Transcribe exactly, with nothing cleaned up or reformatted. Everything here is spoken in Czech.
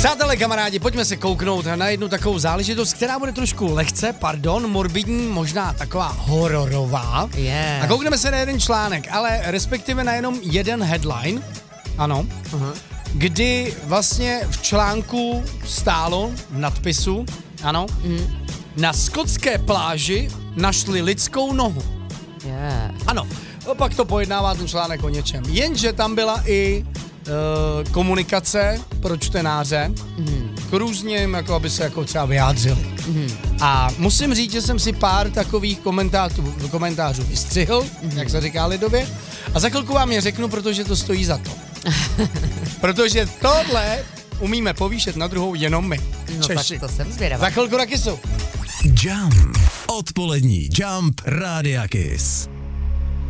Přátelé, kamarádi, pojďme se kouknout na jednu takovou záležitost, která bude trošku lehce, pardon, morbidní, možná taková hororová. Yeah. A koukneme se na jeden článek, ale respektive na jenom jeden headline, ano, uh-huh. kdy vlastně v článku stálo v nadpisu, ano, mm. na skotské pláži našli lidskou nohu. Yeah. Ano, pak to pojednává ten článek o něčem. Jenže tam byla i uh, komunikace pro čtenáře, mm. k různým, jako aby se jako třeba vyjádřili. Mm. A musím říct, že jsem si pár takových komentářů, komentářů vystřihl, mm. jak se říká lidově, a za chvilku vám je řeknu, protože to stojí za to. Protože tohle umíme povýšet na druhou jenom my, no Češi. Tak to jsem zvědavá. Za chvilku Rakisu. Jump. Odpolední Jump Rádia Kiss.